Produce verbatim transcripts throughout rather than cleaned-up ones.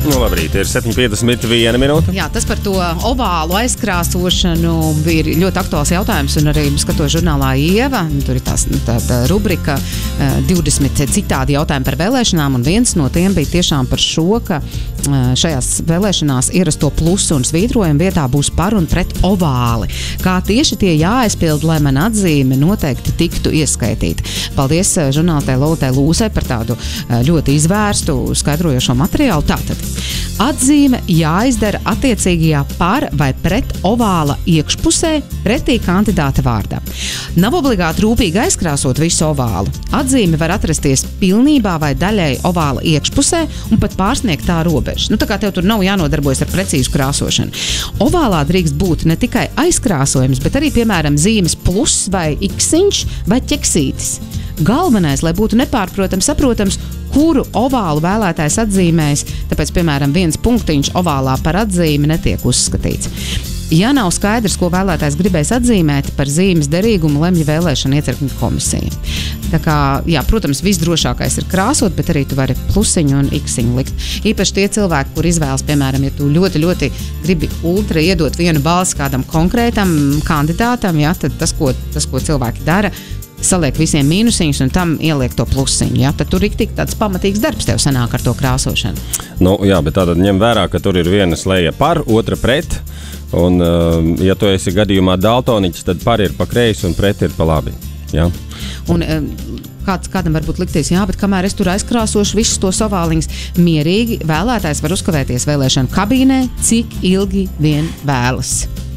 Nu, labrīt, ir septiņi piecdesmit viena minūte. Jā, tas par to ovālu aizkrāsošanu ir ļoti aktuāls jautājums, un arī skatos žurnālā Ieva, tur ir tās, tā, tā rubrika divdesmit citādi jautājumi par vēlēšanām, un viens no tiem bija tiešām par šo, ka šajās vēlēšanās ierasto plusu un svītrojumu vietā būs par un pret ovāli. Kā tieši tie jāaizpild, lai man atzīme noteikti tiktu ieskaitīta. Paldies žurnālistei Lolitei Lūsai par tādu ļoti izvērstu, skaidrojošo materiālu. Tātad, atzīme jāizdara attiecīgajā par vai pret ovāla iekšpusē pretī kandidāta vārdā. Nav obligāti rūpīgi aizkrāsot visu ovālu. Atzīme var atrasties pilnībā vai daļēji ovāla iekšpusē un pat pārsniegt tā robežu. Nu, tā kā tev tur nav jānodarbojas ar precīzu krāsošanu. Ovālā drīkst būt ne tikai aizkrāsojums, bet arī, piemēram, zīmes plus vai iksiņš vai ķeksītis. Galvenais, lai būtu nepārprotams saprotams, kuru ovālu vēlētājs atzīmēs, tāpēc, piemēram, viens punktiņš ovālā par atzīmi netiek uzskatīts. Ja nav skaidrs, ko vēlētājs gribēs atzīmēt, par zīmes derīgumu lemj vēlēšana iecirkņu komisija. Tā kā, jā, protams, visdrošākais ir krāsot, bet arī tu vari plusiņu un iksiņu likt. Īpaši tie cilvēki, kur izvēlas, piemēram, ja tu ļoti, ļoti gribi ultra iedot vienu balsi kādam konkrētam kandidātam, jā, tad tas, ko, tas, ko cilvēki dara, saliek visiem mīnusiņus un tam ieliek to plusiņu. Ja? Tad tur ir tik tāds pamatīgs darbs tev sanāk ar to krāsošanu. Nu, jā, bet tātad ņem vērā, ka tur ir viena slēja par, otra pret. Un, uh, ja tu esi gadījumā daltoniķis, tad par ir pa kreisi un pret ir pa labi. Ja? Un um, kāds, kādam varbūt likties, jā, bet kamēr es tur aizkrāsošu visus tos ovāliņus, mierīgi vēlētājs var uzkavēties vēlēšanu kabīnē, cik ilgi vien vēlas.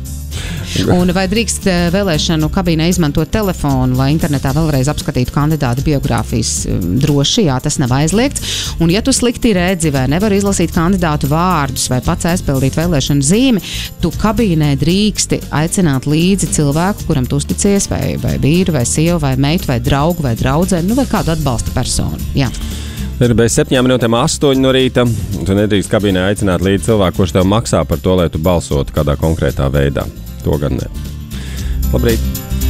Un vai drīkst vēlēšanu kabīnē izmantot telefonu, lai internetā vēlreiz apskatītu kandidātu biogrāfijas droši? Jā, tas nav aizliegts. Un ja tu slikti redzi vai nevar izlasīt kandidātu vārdus vai pats aizpildīt vēlēšanu zīmi, tu kabīnē drīksti aicināt līdzi cilvēku, kuram tu uzticies, vai, vai vīru, vai sievu, vai meitu, vai draugu, vai draudzeni, nu vai kādu atbalsta personu. Jā. Ir bez septiņām minūtēm astoņi no rīta. Tu nedrīkst kabīnē aicināt līdzi cilvēku, kurš tev maksā par to, lai tu balsotu kādā konkrētā veidā. To gan ne. Labrīt!